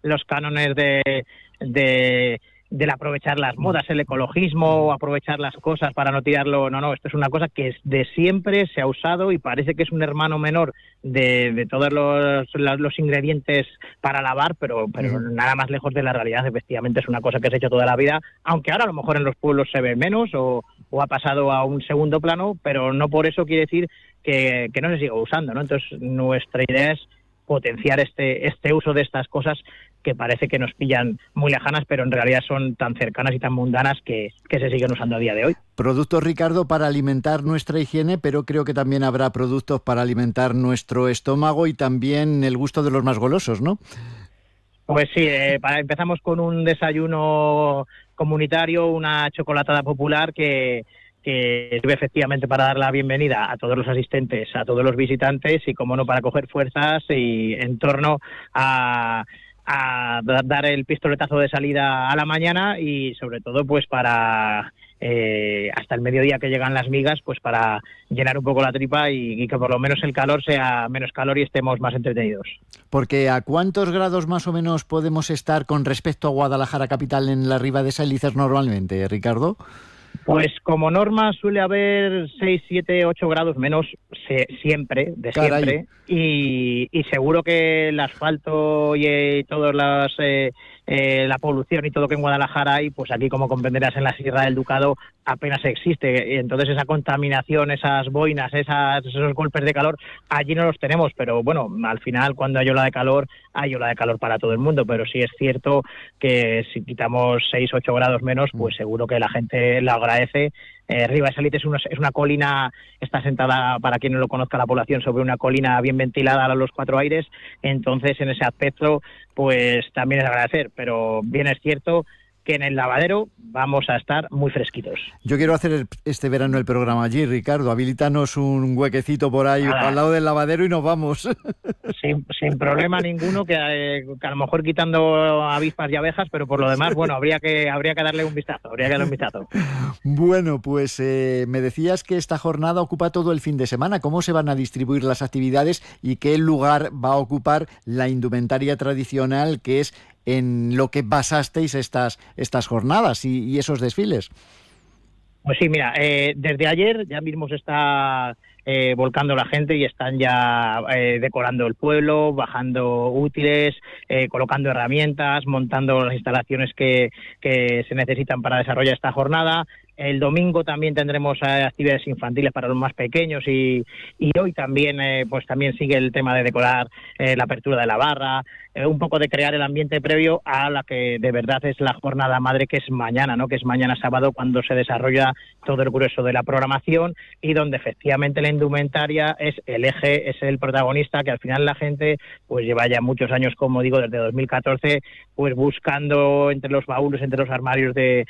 los cánones del aprovechar las modas, el ecologismo, aprovechar las cosas para no tirarlo. No, esto es una cosa que de siempre se ha usado y parece que es un hermano menor de todos los ingredientes para lavar, pero nada más lejos de la realidad. Efectivamente es una cosa que se ha hecho toda la vida, aunque ahora a lo mejor en los pueblos se ve menos o ha pasado a un segundo plano, pero no por eso quiere decir que no se siga usando, ¿no? Entonces nuestra idea es potenciar este uso de estas cosas que parece que nos pillan muy lejanas, pero en realidad son tan cercanas y tan mundanas que se siguen usando a día de hoy. Productos, Ricardo, para alimentar nuestra higiene, pero creo que también habrá productos para alimentar nuestro estómago y también el gusto de los más golosos, ¿no? Pues sí, empezamos con un desayuno comunitario, una chocolatada popular que sirve efectivamente para dar la bienvenida a todos los asistentes, a todos los visitantes y, como no, para coger fuerzas y en torno a dar el pistoletazo de salida a la mañana y sobre todo pues para hasta el mediodía que llegan las migas, pues para llenar un poco la tripa y que por lo menos el calor sea menos calor y estemos más entretenidos. Porque ¿a cuántos grados más o menos podemos estar con respecto a Guadalajara capital en la Riva de Saelices normalmente, Ricardo? Pues como norma suele haber 6, 7, 8 grados menos siempre, de Caray. siempre, y seguro que el asfalto y todas la polución y todo lo que en Guadalajara hay, pues aquí, como comprenderás, en la Sierra del Ducado apenas existe, y entonces esa contaminación, esas boinas, esos golpes de calor, allí no los tenemos, pero bueno, al final cuando hay ola de calor para todo el mundo, pero sí es cierto que si quitamos 6, 8 grados menos, pues seguro que la gente lo agradece. Riva de Saelices es una colina, está sentada, para quien no lo conozca, la población, sobre una colina bien ventilada a los 4 aires, entonces en ese aspecto pues también es agradecer, pero bien es cierto que en el lavadero vamos a estar muy fresquitos. Yo quiero hacer este verano el programa allí, Ricardo. Habilítanos un huequecito por ahí al lado del lavadero y nos vamos. Sin problema ninguno, que a lo mejor quitando avispas y abejas, pero por lo demás, bueno, habría que darle un vistazo. Bueno, pues me decías que esta jornada ocupa todo el fin de semana. ¿Cómo se van a distribuir las actividades y qué lugar va a ocupar la indumentaria tradicional, que es en lo que basasteis estas jornadas y esos desfiles? Pues sí, mira, desde ayer ya mismo se está volcando la gente y están ya decorando el pueblo, bajando útiles, colocando herramientas, montando las instalaciones que se necesitan para desarrollar esta jornada. El domingo también tendremos actividades infantiles para los más pequeños y hoy también pues también sigue el tema de decorar la apertura de la barra, un poco de crear el ambiente previo a la que de verdad es la jornada madre, que es mañana, ¿no? Que es mañana sábado, cuando se desarrolla todo el grueso de la programación y donde efectivamente la indumentaria es el eje, es el protagonista, que al final la gente pues lleva ya muchos años, como digo, desde 2014, pues buscando entre los baúles, entre los armarios de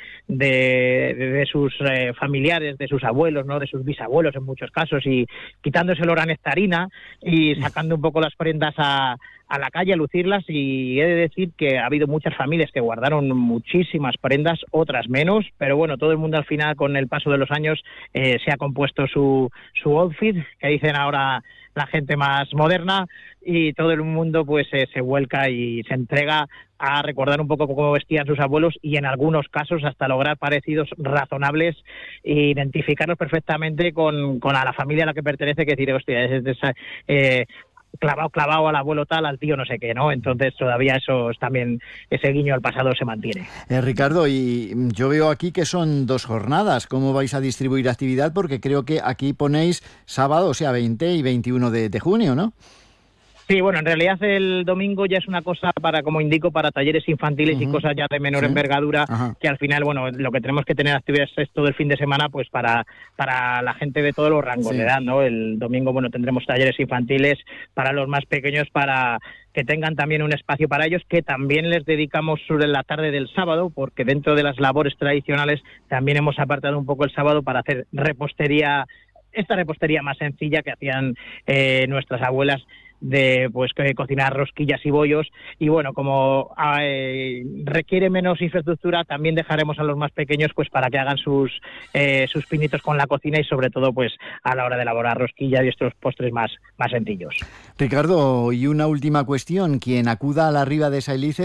sus familiares, de sus abuelos, ¿no? De sus bisabuelos en muchos casos, y quitándose el olor a nectarina y sacando un poco las prendas a la calle a lucirlas. Y he de decir que ha habido muchas familias que guardaron muchísimas prendas, otras menos, pero bueno, todo el mundo al final, con el paso de los años, se ha compuesto su outfit, que dicen ahora la gente más moderna, y todo el mundo pues se vuelca y se entrega a recordar un poco cómo vestían sus abuelos y en algunos casos hasta lograr parecidos razonables e identificarlos perfectamente con a la familia a la que pertenece, que decir, hostia, es clavado al abuelo tal, al tío no sé qué, ¿no? Entonces todavía también ese guiño al pasado se mantiene. Ricardo, y yo veo aquí que son 2 jornadas. ¿Cómo vais a distribuir actividad? Porque creo que aquí ponéis sábado, o sea, 20 y 21 de junio, ¿no? Sí, bueno, en realidad el domingo ya es una cosa como indico, para talleres infantiles y cosas ya de menor envergadura, que al final, bueno, lo que tenemos que tener actividades es todo el fin de semana, pues para la gente de todos los rangos de edad, ¿no? El domingo, bueno, tendremos talleres infantiles para los más pequeños, para que tengan también un espacio para ellos, que también les dedicamos sobre la tarde del sábado, porque dentro de las labores tradicionales también hemos apartado un poco el sábado para hacer repostería, esta repostería más sencilla que hacían nuestras abuelas, de pues cocinar rosquillas y bollos. Y bueno, como requiere menos infraestructura, también dejaremos a los más pequeños pues para que hagan sus pinitos con la cocina, y sobre todo pues a la hora de elaborar rosquillas y estos postres más sencillos. Ricardo, y una última cuestión: quien acuda a la Riva de Saelices